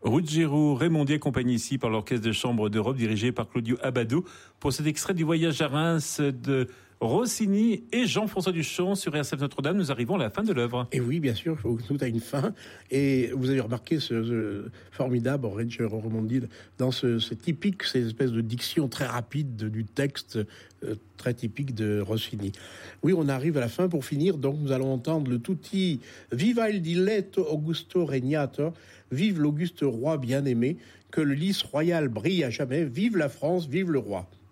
Ruggiero Raimondi accompagné ici par l'Orchestre de Chambre d'Europe dirigé par Claudio Abbado pour cet extrait du Voyage à Reims de Rossini et Jean-François Duchamp sur RCF Notre-Dame. Nous arrivons à la fin de l'œuvre. Et oui, bien sûr, tout a une fin. Et vous avez remarqué ce formidable Ruggiero Raimondi dans ce typique, ces espèces de diction très rapide du texte très typique de Rossini. Oui, on arrive à la fin pour finir. Donc, nous allons entendre le tutti Viva il diletto Augusto Regnator, vive l'auguste roi bien-aimé, que le lys royal brille à jamais, vive la France, vive le roi.